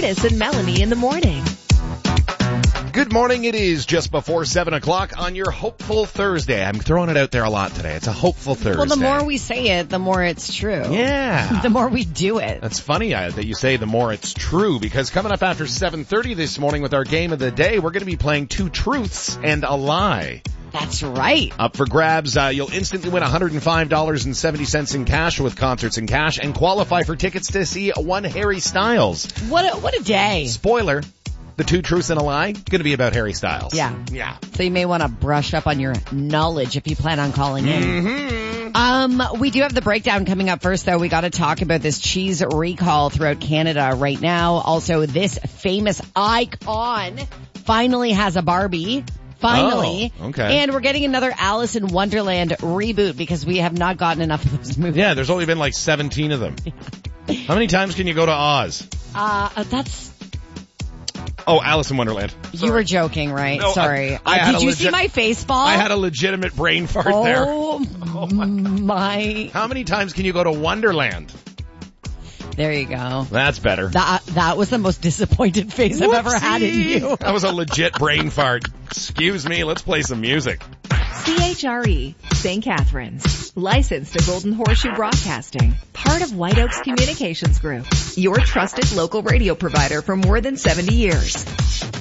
Curtis and Melanie in the morning. Good morning. It is just before 7 o'clock on your hopeful Thursday. I'm throwing it out there a lot today. It's a hopeful Thursday. Well, the more we say it, the more it's true. Yeah. The more we do it. That's funny that you say the more it's true, because coming up after 7:30 this morning with our game of the day, we're going to be playing Two Truths and a Lie. That's right. Up for grabs, you'll instantly win $105.70 in cash with Concerts in Cash and qualify for tickets to see one Harry Styles. What a day. Spoiler. The Two Truths and a Lie, going to be about Harry Styles. Yeah. Yeah. So you may want to brush up on your knowledge if you plan on calling in. Mm-hmm. We do have the breakdown coming up first, though. We got to talk about this cheese recall throughout Canada right now. Also, this famous icon finally has a Barbie. Finally. Oh, okay. And we're getting another Alice in Wonderland reboot because we have not gotten enough of those movies. Yeah, there's only been like 17 of them. How many times can you go to Oz? Oh, Alice in Wonderland. You were joking, right? No, Sorry. Did you see my face fall? I had a legitimate brain fart there. Oh my. How many times can you go to Wonderland? There you go. That's better. That was the most disappointed face I've ever had in you. That was a legit brain fart. Excuse me, let's play some music. CHRE, St. Catharines. Licensed to Golden Horseshoe Broadcasting. Part of White Oaks Communications Group. Your trusted local radio provider for more than 70 years.